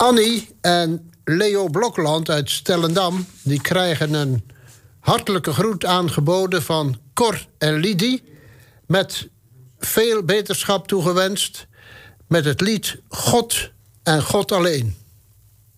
Annie en Leo Blokland uit Stellendam... die krijgen een hartelijke groet aangeboden van Cor en Lidie... met veel beterschap toegewenst... met het lied God en God alleen.